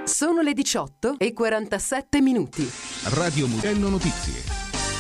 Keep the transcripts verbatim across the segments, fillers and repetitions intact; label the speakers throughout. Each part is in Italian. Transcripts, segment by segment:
Speaker 1: Sono le diciotto e quarantasette minuti.
Speaker 2: Radio Mugello Notizie.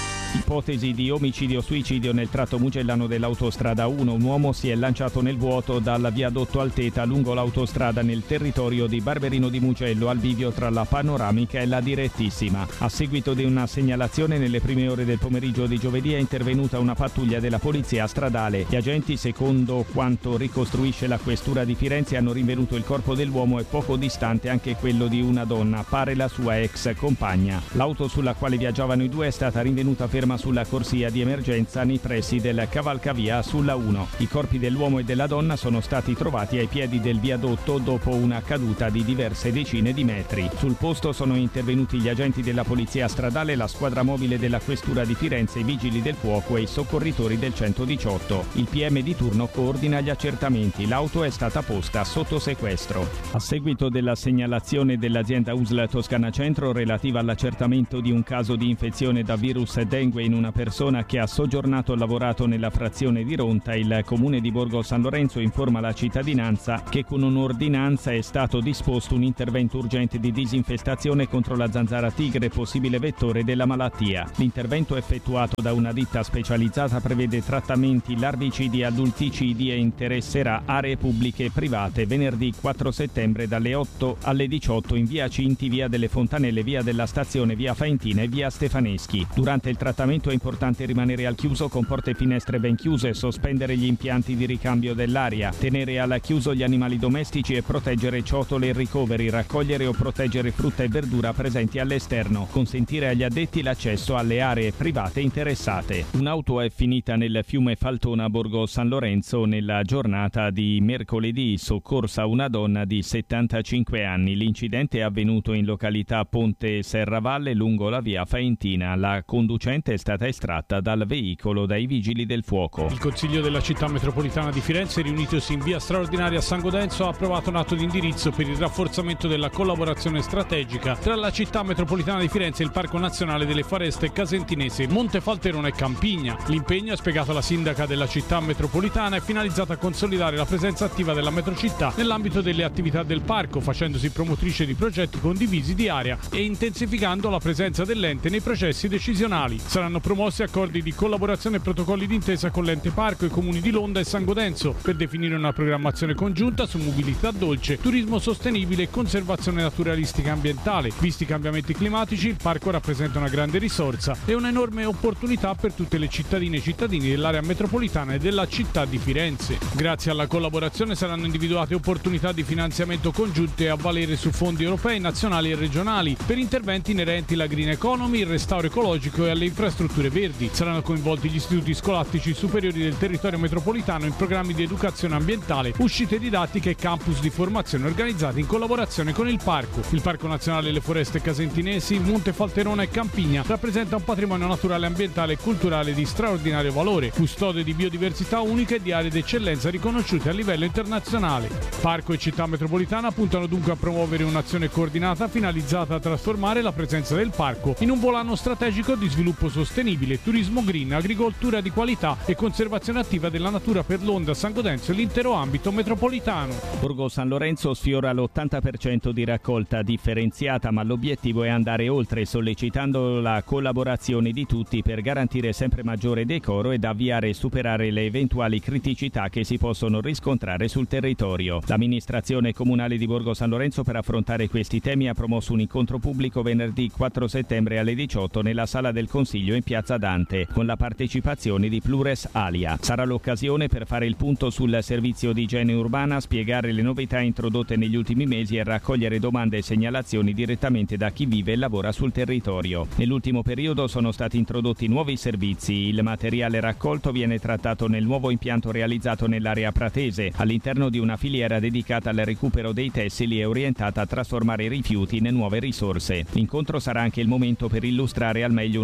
Speaker 3: Ipotesi di omicidio-suicidio nel tratto mugellano dell'autostrada uno. Un uomo si è lanciato nel vuoto dal viadotto Alteta lungo l'autostrada nel territorio di Barberino di Mugello, al bivio tra la panoramica e la direttissima. A seguito di una segnalazione, nelle prime ore del pomeriggio di giovedì è intervenuta una pattuglia della polizia stradale. Gli agenti, secondo quanto ricostruisce la questura di Firenze, hanno rinvenuto il corpo dell'uomo e poco distante anche quello di una donna, pare la sua ex compagna. L'auto sulla quale viaggiavano i due è stata rinvenuta ferma sulla corsia di emergenza nei pressi del cavalcavia sulla uno. I corpi dell'uomo e della donna sono stati trovati ai piedi del viadotto dopo una caduta di diverse decine di metri. Sul posto sono intervenuti gli agenti della polizia stradale, la squadra mobile della questura di Firenze, i vigili del fuoco e i soccorritori del centodiciotto. Il P M di turno coordina gli accertamenti. L'auto è stata posta sotto sequestro. A seguito della segnalazione dell'azienda U S L Toscana Centro relativa all'accertamento di un caso di infezione da virus dengue in una persona che ha soggiornato e lavorato nella frazione di Ronta, il comune di Borgo San Lorenzo informa la cittadinanza che con un'ordinanza è stato disposto un intervento urgente di disinfestazione contro la zanzara tigre, possibile vettore della malattia. L'intervento effettuato da una ditta specializzata prevede trattamenti larvicidi e adulticidi e interesserà aree pubbliche e private venerdì quattro settembre dalle otto alle diciotto in via Cinti, via delle Fontanelle, via della Stazione, via Faentina e via Stefaneschi. Durante il trattamento è importante rimanere al chiuso con porte e finestre ben chiuse, sospendere gli impianti di ricambio dell'aria, tenere al chiuso gli animali domestici e proteggere ciotole e ricoveri, raccogliere o proteggere frutta e verdura presenti all'esterno, consentire agli addetti l'accesso alle aree private interessate. Un'auto è finita nel fiume Faltona a Borgo San Lorenzo nella giornata di mercoledì, soccorsa una donna di settantacinque anni. L'incidente è avvenuto in località Ponte Serravalle lungo la via Faentina. La conducente è stata estratta dal veicolo dai vigili del fuoco.
Speaker 4: Il Consiglio della Città Metropolitana di Firenze, riunitosi in via straordinaria a San Godenzo, ha approvato un atto di indirizzo per il rafforzamento della collaborazione strategica tra la Città Metropolitana di Firenze e il Parco Nazionale delle Foreste Casentinesi, Montefalterone e Campigna. L'impegno, ha spiegato la sindaca della Città Metropolitana, è finalizzato a consolidare la presenza attiva della metrocittà nell'ambito delle attività del parco, facendosi promotrice di progetti condivisi di area e intensificando la presenza dell'ente nei processi decisionali. Saranno promossi accordi di collaborazione e protocolli d'intesa con l'ente parco e i comuni di Londa e San Godenzo per definire una programmazione congiunta su mobilità dolce, turismo sostenibile e conservazione naturalistica e ambientale. Visti i cambiamenti climatici, il parco rappresenta una grande risorsa e un'enorme opportunità per tutte le cittadine e i cittadini dell'area metropolitana e della città di Firenze. Grazie alla collaborazione saranno individuate opportunità di finanziamento congiunte a valere su fondi europei, nazionali e regionali per interventi inerenti alla green economy, il restauro ecologico e alle infrastrutture verdi. Saranno coinvolti gli istituti scolastici superiori del territorio metropolitano in programmi di educazione ambientale, uscite didattiche e campus di formazione organizzati in collaborazione con il parco. Il Parco Nazionale delle Foreste Casentinesi, Montefalterone e Campigna rappresenta un patrimonio naturale, ambientale e culturale di straordinario valore, custode di biodiversità uniche e di aree d'eccellenza riconosciute a livello internazionale. Parco e Città Metropolitana puntano dunque a promuovere un'azione coordinata finalizzata a trasformare la presenza del parco in un volano strategico di sviluppo sostenibile, turismo green, agricoltura di qualità e conservazione attiva della natura per Londa, San Godenzo e l'intero ambito metropolitano.
Speaker 3: Borgo San Lorenzo sfiora l'ottanta per cento di raccolta differenziata, ma l'obiettivo è andare oltre, sollecitando la collaborazione di tutti per garantire sempre maggiore decoro ed avviare e superare le eventuali criticità che si possono riscontrare sul territorio. L'amministrazione comunale di Borgo San Lorenzo, per affrontare questi temi, ha promosso un incontro pubblico venerdì quattro settembre alle diciotto nella sala del Consiglio in Piazza Dante, con la partecipazione di Plures Alia. Sarà l'occasione per fare il punto sul servizio di igiene urbana, spiegare le novità introdotte negli ultimi mesi e raccogliere domande e segnalazioni direttamente da chi vive e lavora sul territorio. Nell'ultimo periodo sono stati introdotti nuovi servizi. Il materiale raccolto viene trattato nel nuovo impianto realizzato nell'area pratese, all'interno di una filiera dedicata al recupero dei tessili e orientata a trasformare i rifiuti in nuove risorse. L'incontro sarà anche il momento per illustrare al meglio un altro strumento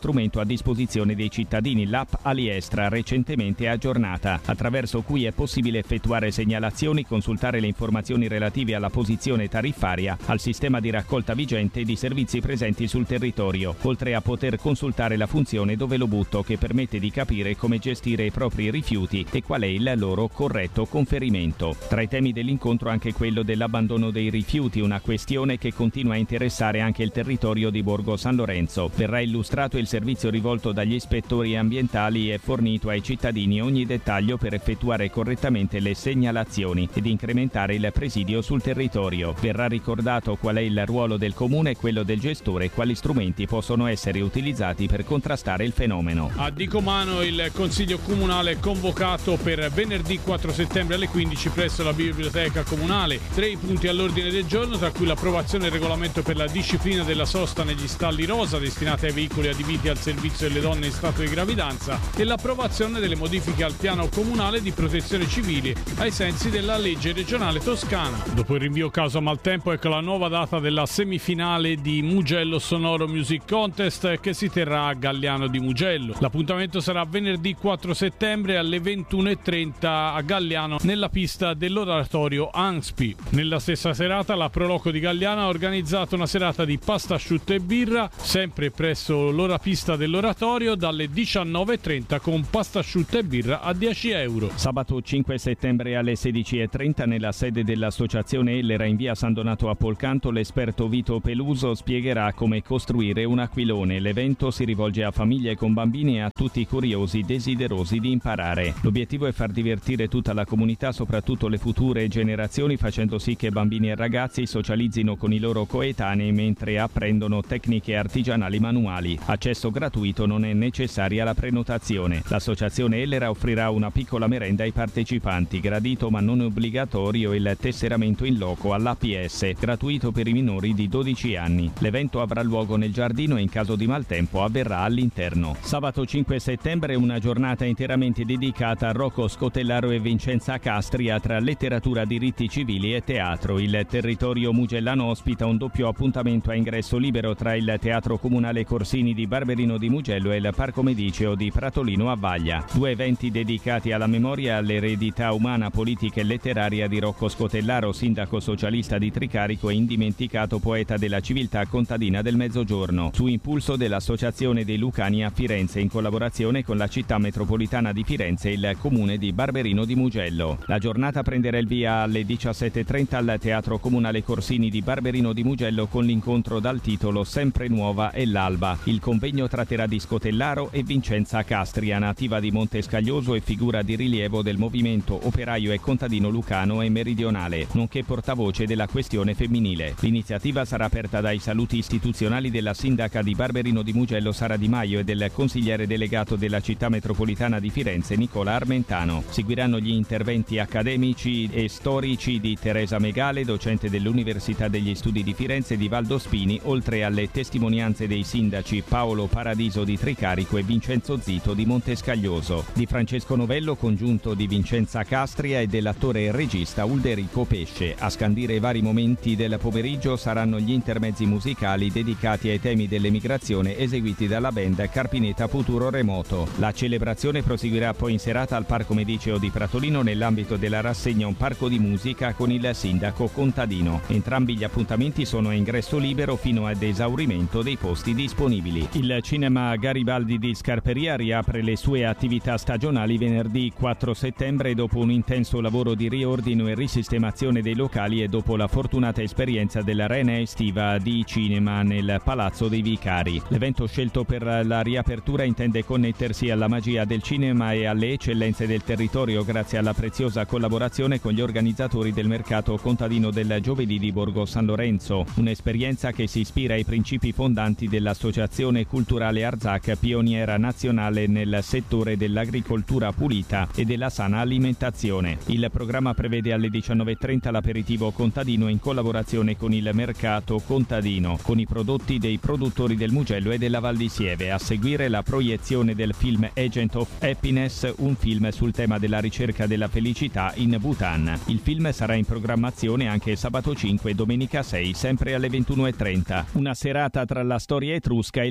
Speaker 3: strumento a disposizione dei cittadini, l'app Aliestra, recentemente aggiornata, attraverso cui è possibile effettuare segnalazioni, consultare le informazioni relative alla posizione tariffaria, al sistema di raccolta vigente e di servizi presenti sul territorio, oltre a poter consultare la funzione Dove lo butto, che permette di capire come gestire i propri rifiuti e qual è il loro corretto conferimento. Tra i temi dell'incontro anche quello dell'abbandono dei rifiuti, una questione che continua a interessare anche il territorio di Borgo San Lorenzo. Verrà illustrato il servizio rivolto dagli ispettori ambientali e fornito ai cittadini ogni dettaglio per effettuare correttamente le segnalazioni ed incrementare il presidio sul territorio. Verrà ricordato qual è il ruolo del comune e quello del gestore e quali strumenti possono essere utilizzati per contrastare il fenomeno.
Speaker 4: A Dicomano il Consiglio Comunale è convocato per venerdì quattro settembre alle quindici presso la Biblioteca Comunale. Tre i punti all'ordine del giorno, tra cui l'approvazione del regolamento per la disciplina della sosta negli stalli rosa destinati ai veicoli adibiti al servizio delle donne in stato di gravidanza e l'approvazione delle modifiche al piano comunale di protezione civile ai sensi della legge regionale toscana. Dopo il rinvio causa maltempo, ecco la nuova data della semifinale di Mugello Sonoro Music Contest che si terrà a Galliano di Mugello. L'appuntamento sarà venerdì quattro settembre alle ventuno e trenta a Galliano nella pista dell'oratorio Anspi. Nella stessa serata la Proloco di Galliano ha organizzato una serata di pasta asciutta e birra sempre presso l'ora pista dell'oratorio dalle diciannove e trenta con pasta asciutta e birra a dieci euro.
Speaker 3: Sabato cinque settembre alle sedici e trenta nella sede dell'associazione Ellera in via San Donato a Polcanto l'esperto Vito Peluso spiegherà come costruire un aquilone. L'evento si rivolge a famiglie con bambini e a tutti i curiosi desiderosi di imparare. L'obiettivo è far divertire tutta la comunità, soprattutto le future generazioni, facendo sì che bambini e ragazzi socializzino con i loro coetanei mentre apprendono tecniche artigianali manuali. Accesso gratuito, non è necessaria la prenotazione. L'associazione Ellera offrirà una piccola merenda ai partecipanti, gradito ma non obbligatorio il tesseramento in loco all'A P S, gratuito per i minori di dodici anni. L'evento avrà luogo nel giardino e in caso di maltempo avverrà all'interno. Sabato cinque settembre una giornata interamente dedicata a Rocco Scotellaro e Vincenza Castria tra letteratura, diritti civili e teatro. Il territorio mugellano ospita un doppio appuntamento a ingresso libero tra il Teatro Comunale Corsini di Barberino di Mugello e il Parco Mediceo di Pratolino a Vaglia. Due eventi dedicati alla memoria e all'eredità umana, politica e letteraria di Rocco Scotellaro, sindaco socialista di Tricarico e indimenticato poeta della civiltà contadina del Mezzogiorno, su impulso dell'Associazione dei Lucani a Firenze in collaborazione con la città metropolitana di Firenze e il comune di Barberino di Mugello. La giornata prenderà il via alle diciassette e trenta al Teatro Comunale Corsini di Barberino di Mugello con l'incontro dal titolo Sempre Nuova e l'Alba. Il convegno tratterà di Scotellaro e Vincenza Castria, nativa di Montescaglioso e figura di rilievo del movimento operaio e contadino lucano e meridionale, nonché portavoce della questione femminile. L'iniziativa sarà aperta dai saluti istituzionali della sindaca di Barberino di Mugello Sara Di Maio e del consigliere delegato della città metropolitana di Firenze Nicola Armentano. Seguiranno gli interventi accademici e storici di Teresa Megale, docente dell'Università degli Studi di Firenze e di Valdospini, oltre alle testimonianze dei sindaci Paolo Paradiso di Tricarico e Vincenzo Zito di Montescaglioso, di Francesco Novello, congiunto di Vincenza Castria, e dell'attore e regista Ulderico Pesce. A scandire i vari momenti del pomeriggio saranno gli intermezzi musicali dedicati ai temi dell'emigrazione eseguiti dalla band Carpineta Futuro Remoto. La celebrazione proseguirà poi in serata al Parco Mediceo di Pratolino nell'ambito della rassegna Un Parco di Musica con il sindaco contadino. Entrambi gli appuntamenti sono a ingresso libero fino ad esaurimento dei posti disponibili. Il cinema Garibaldi di Scarperia riapre le sue attività stagionali venerdì quattro settembre dopo un intenso lavoro di riordino e risistemazione dei locali e dopo la fortunata esperienza dell'arena estiva di cinema nel Palazzo dei Vicari. L'evento scelto per la riapertura intende connettersi alla magia del cinema e alle eccellenze del territorio grazie alla preziosa collaborazione con gli organizzatori del mercato contadino del giovedì di Borgo San Lorenzo, un'esperienza che si ispira ai principi fondanti dell'Associazione Culturale Arzac, pioniera nazionale nel settore dell'agricoltura pulita e della sana alimentazione. Il programma prevede alle diciannove e trenta l'aperitivo contadino in collaborazione con il mercato contadino, con i prodotti dei produttori del Mugello e della Val di Sieve. A seguire la proiezione del film Agent of Happiness, un film sul tema della ricerca della felicità in Bhutan. Il film sarà in programmazione anche sabato cinque e domenica sei, sempre alle ventuno e trenta. Una serata tra la storia etrusca e il fascino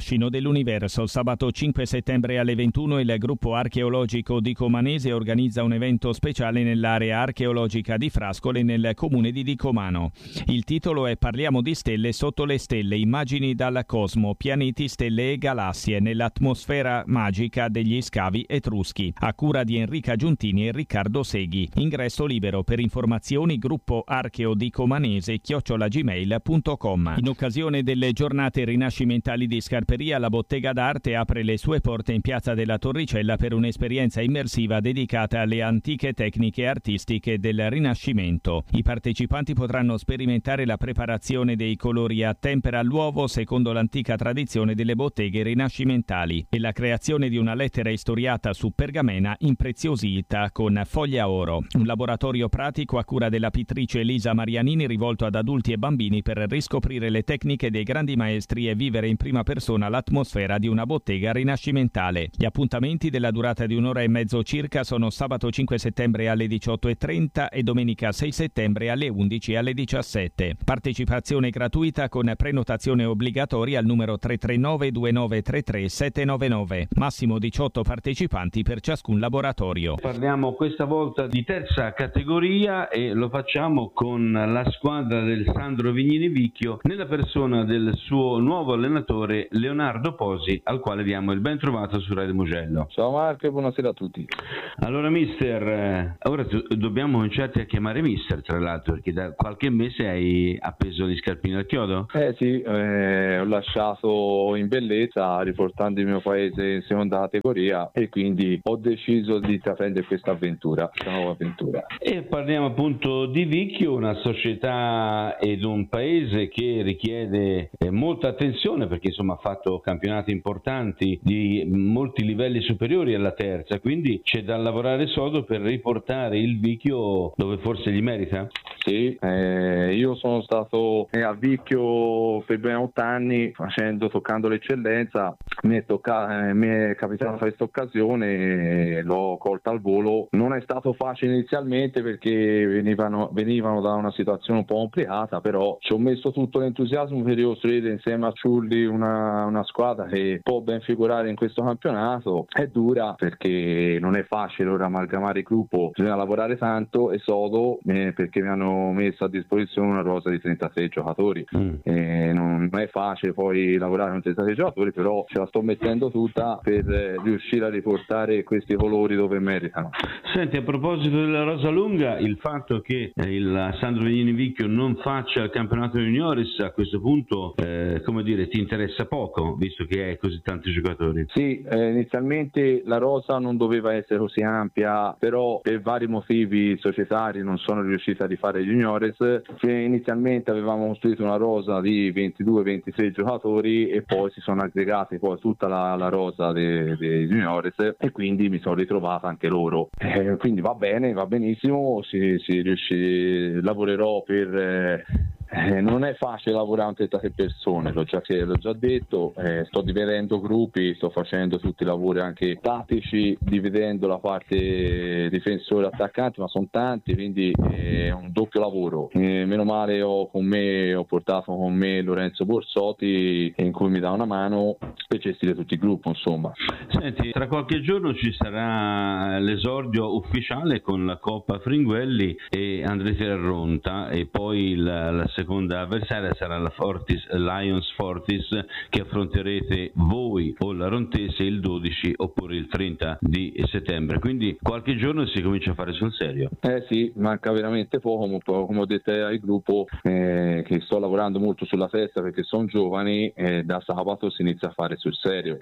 Speaker 3: fascino dell'universo. Sabato cinque settembre alle ventuno il gruppo archeologico Dicomanese organizza un evento speciale nell'area archeologica di Frascole nel comune di Dicomano. Il titolo è Parliamo di stelle sotto le stelle, immagini dal cosmo, pianeti, stelle e galassie nell'atmosfera magica degli scavi etruschi, a cura di Enrica Giuntini e Riccardo Seghi. Ingresso libero. Per informazioni gruppo archeo dicomanese chiocciola gmail punto com. In occasione delle giornate rinascimentali di Scarperia, la Bottega d'Arte apre le sue porte in Piazza della Torricella per un'esperienza immersiva dedicata alle antiche tecniche artistiche del Rinascimento. I partecipanti potranno sperimentare la preparazione dei colori a tempera all'uovo secondo l'antica tradizione delle botteghe rinascimentali e la creazione di una lettera istoriata su pergamena impreziosita con foglia oro. Un laboratorio pratico a cura della pittrice Elisa Marianini rivolto ad adulti e bambini per riscoprire le tecniche dei grandi maestri e vivere in prima persona l'atmosfera di una bottega rinascimentale. Gli appuntamenti della durata di un'ora e mezzo circa sono sabato cinque settembre alle diciotto e trenta e domenica sei settembre alle undici e alle diciassette. Partecipazione gratuita con prenotazione obbligatoria al numero tre tre nove due nove tre tre sette nove nove. Massimo diciotto partecipanti per ciascun laboratorio.
Speaker 5: Parliamo questa volta di terza categoria e lo facciamo con la squadra del Sandro Vignini Vicchio nella persona del suo nuovo allenatore Leonardo Posi, al quale diamo il ben trovato su Radio Mugello.
Speaker 6: Ciao Marco e buonasera a tutti.
Speaker 5: Allora mister, eh, ora tu, dobbiamo cominciarti a chiamare mister, tra l'altro, perché da qualche mese hai appeso gli scarpini al chiodo?
Speaker 6: Eh sì, eh, ho lasciato in bellezza riportando il mio paese in seconda categoria e quindi ho deciso di intraprendere questa avventura, questa nuova avventura.
Speaker 5: E parliamo appunto di Vicchio, una società ed un paese che richiede eh, molta attenzione perché insomma ha fatto campionati importanti di molti livelli superiori alla terza, quindi c'è da lavorare sodo per riportare il Vicchio dove forse gli merita?
Speaker 6: Sì, eh, io sono stato a Vicchio per ben otto anni facendo, toccando l'eccellenza, mi è, tocca, eh, mi è capitata questa occasione e l'ho colta al volo. Non è stato facile inizialmente perché venivano, venivano da una situazione un po' complicata, però ci ho messo tutto l'entusiasmo per costruire insieme a Ciulli una, una squadra che può ben figurare in questo campionato. È dura perché non è facile ora amalgamare il gruppo, bisogna lavorare tanto e sodo eh, perché mi hanno messo a disposizione una rosa di trentasei giocatori. Mm. Eh, non è facile poi lavorare con trentasei giocatori, però ce la sto mettendo tutta per eh, riuscire a riportare questi colori dove meritano.
Speaker 5: Senti, a proposito della rosa lunga, il fatto che eh, il Sandro Vignini Vicchio non faccia il campionato juniores a questo punto eh, come dire ti interessa poco, visto che hai così tanti giocatori?
Speaker 6: Sì, eh, inizialmente la rosa non doveva essere così ampia, però per vari motivi societari non sono riuscita a rifare i juniores. Inizialmente avevamo costruito una rosa di ventidue ventisei giocatori e poi si sono aggregati poi tutta la, la rosa dei, dei juniores e quindi mi sono ritrovata anche loro. Eh, quindi va bene, va benissimo, si, si riusci, lavorerò per... Eh, Eh, non è facile lavorare con trentasei persone, l'ho già, l'ho già detto, eh, sto dividendo gruppi, sto facendo tutti i lavori anche tattici, dividendo la parte difensore attaccante, ma sono tanti, quindi è un doppio lavoro. Eh, meno male ho con me, ho portato con me Lorenzo Borsotti in cui mi dà una mano per gestire tutto il gruppo, insomma.
Speaker 5: Senti, tra qualche giorno ci sarà l'esordio ufficiale con la Coppa Fringuelli e andrete a Ronta e poi la, la seconda avversaria sarà la Fortis, Lions Fortis, che affronterete voi o la Rontese il dodici oppure il trenta di settembre, quindi qualche giorno si comincia a fare sul serio.
Speaker 6: Eh sì, manca veramente poco, come ho detto al gruppo eh, che sto lavorando molto sulla testa perché sono giovani e da sabato si inizia a fare sul serio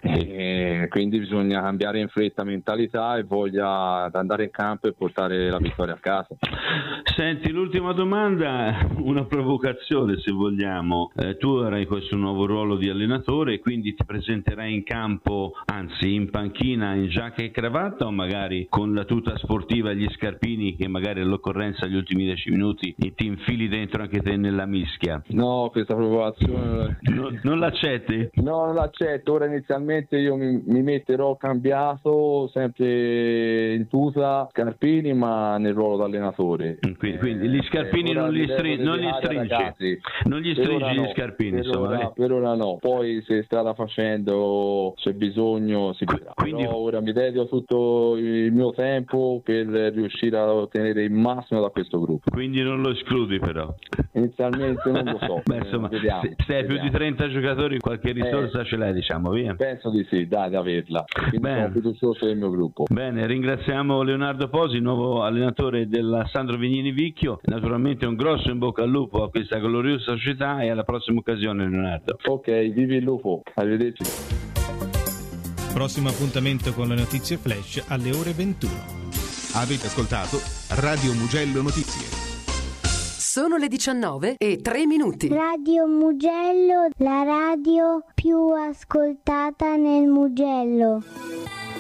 Speaker 6: e quindi bisogna cambiare in fretta mentalità e voglia di andare in campo e portare la vittoria a casa.
Speaker 5: Senti, l'ultima domanda, una provocazione se vogliamo, eh, tu avrai questo nuovo ruolo di allenatore e quindi ti presenterai in campo, anzi in panchina in giacca e cravatta o magari con la tuta sportiva e gli scarpini che magari all'occorrenza agli ultimi dieci minuti ti infili dentro anche te nella mischia?
Speaker 6: No, questa provocazione
Speaker 5: no, non l'accetti?
Speaker 6: No, non l'accetto. Ora inizialmente io mi, mi metterò cambiato sempre in tuta, scarpini, ma nel ruolo da allenatore.
Speaker 5: Quindi, quindi gli scarpini eh, non li, string- non li stringi?
Speaker 6: casi.
Speaker 5: Non gli
Speaker 6: Per
Speaker 5: stringi
Speaker 6: ora
Speaker 5: gli
Speaker 6: no,
Speaker 5: scarpini,
Speaker 6: per
Speaker 5: insomma.
Speaker 6: ora,
Speaker 5: eh.
Speaker 6: per ora no, poi se strada facendo c'è bisogno si vedrà.
Speaker 5: Quindi-
Speaker 6: Però ora mi dedico tutto il mio tempo per riuscire a ottenere il massimo da questo gruppo.
Speaker 5: Quindi non lo escludi però.
Speaker 6: Inizialmente non lo so.
Speaker 5: Beh,
Speaker 6: eh,
Speaker 5: insomma,
Speaker 6: vediamo,
Speaker 5: se, se hai più
Speaker 6: vediamo.
Speaker 5: di trenta giocatori, qualche risorsa ce l'hai, diciamo, via.
Speaker 6: Penso di sì, dai, di averla. Quindi
Speaker 5: Bene.
Speaker 6: sono fiducioso del mio gruppo.
Speaker 5: Bene, ringraziamo Leonardo Posi, nuovo allenatore della Sandro Vignini Vicchio. Naturalmente un grosso in bocca al lupo a questa gloriosa società e alla prossima occasione, Leonardo.
Speaker 6: Ok, vivi il lupo. Arrivederci.
Speaker 7: Prossimo appuntamento con le notizie flash alle ore ventuno.
Speaker 2: Avete ascoltato Radio Mugello Notizie.
Speaker 1: Sono le diciannove e tre minuti.
Speaker 8: Radio Mugello, la radio più ascoltata nel Mugello.